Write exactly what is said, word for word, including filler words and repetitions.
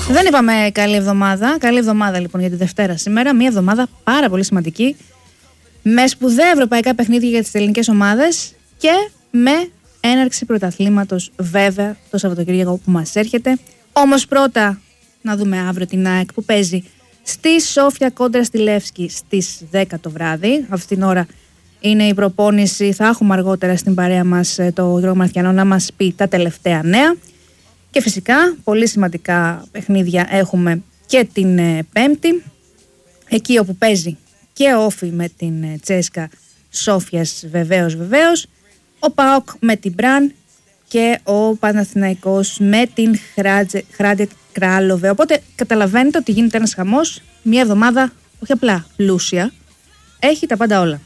Δεν είπαμε καλή εβδομάδα. Καλή εβδομάδα λοιπόν για τη Δευτέρα σήμερα. Μια εβδομάδα πάρα πολύ σημαντική. Με σπουδαία ευρωπαϊκά παιχνίδια για τις ελληνικές ομάδες και με έναρξη πρωταθλήματος βέβαια το Σαββατοκύριακο που μας έρχεται. Όμως πρώτα να δούμε αύριο την ΑΕΚ που παίζει στη Σόφια κόντρα στη Λεύσκη στις δέκα το βράδυ. Αυτή την ώρα είναι η προπόνηση. Θα έχουμε αργότερα στην παρέα μας το Γιώργο Μαρθιανό να μας πει τα τελευταία νέα. Και φυσικά πολύ σημαντικά παιχνίδια έχουμε και την Πέμπτη, εκεί όπου παίζει και ο Όφι με την Τσέσκα Σόφιας βεβαίως βεβαίως, ο ΠΑΟΚ με την Μπραν και ο Παναθηναϊκός με την Χράντεκ Κράλοβε. Οπότε καταλαβαίνετε ότι γίνεται ένας χαμός, μια εβδομάδα όχι απλά πλούσια, έχει τα πάντα όλα.